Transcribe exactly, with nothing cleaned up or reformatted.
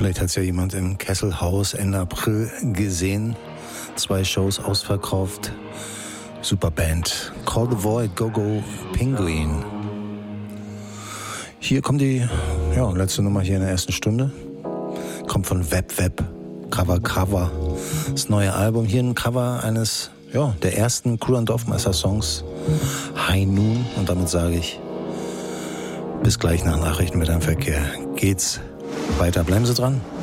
Vielleicht hat es ja jemand im Kesselhaus Ende April gesehen. Zwei Shows ausverkauft. Super Band. Call the Void, Go Go Penguin. Hier kommt die ja, letzte Nummer hier in der ersten Stunde. Kommt von Web Web. Cover Cover. Das neue Album. Hier ein Cover eines ja, der ersten Cool and Dorfmeister Songs. High Noon. Und damit sage ich, bis gleich nach Nachrichten mit dem Verkehr geht's weiter. Bleiben Sie dran.